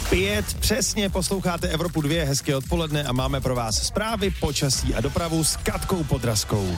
5 přesně posloucháte Evropu 2, hezké odpoledne a máme pro vás zprávy, počasí a dopravu s Katkou Podrazkou.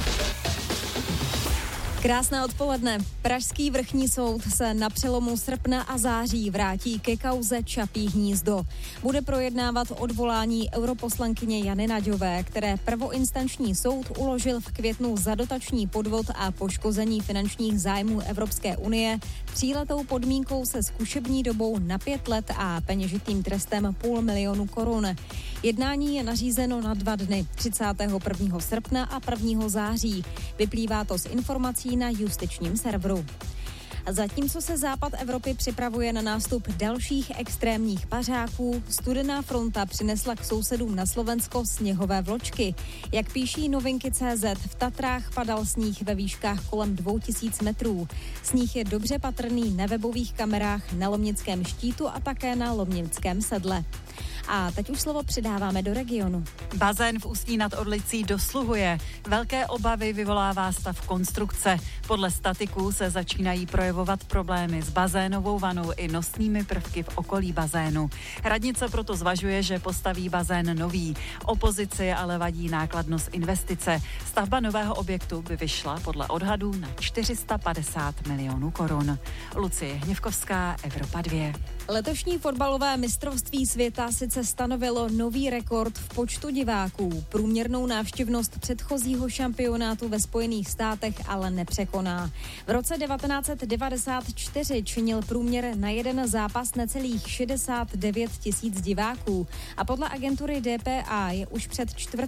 Krásné odpoledne. Pražský vrchní soud se na přelomu srpna a září vrátí ke kauze Čapí hnízdo. Bude projednávat odvolání europoslankyně Jany Naďové, které prvoinstanční soud uložil v květnu za dotační podvod a poškození finančních zájmů Evropské unie 3letou podmínkou se zkušební dobou na 5 let a peněžitým trestem 500 000 korun. Jednání je nařízeno na 2 dny, 31. srpna a 1. září. Vyplývá to z informací na justičním serveru. Zatímco se západ Evropy připravuje na nástup dalších extrémních pařáků, studená fronta přinesla k sousedům na Slovensko sněhové vločky. Jak píší Novinky.cz, v Tatrách padal sníh ve výškách kolem 2000 metrů. Sníh je dobře patrný na webových kamerách na Lomnickém štítu a také na Lomnickém sedle. A teď už slovo přidáváme do regionu. Bazén v Ústí nad Orlicí dosluhuje. Velké obavy vyvolává stav konstrukce. Podle statiků se začínají projevovat problémy s bazénovou vanou i nosnými prvky v okolí bazénu. Radnice proto zvažuje, že postaví bazén nový. Opozici ale vadí nákladnost investice. Stavba nového objektu by vyšla podle odhadů na 450 milionů korun. Lucie Hněvkovská, Evropa 2. Letošní fotbalové mistrovství světa sice stanovilo nový rekord v počtu diváků. Průměrnou návštěvnost předchozího šampionátu ve Spojených státech ale nepřekoná. V roce 1994 činil průměr na jeden zápas necelých 69 000 diváků a podle agentury DPA je už před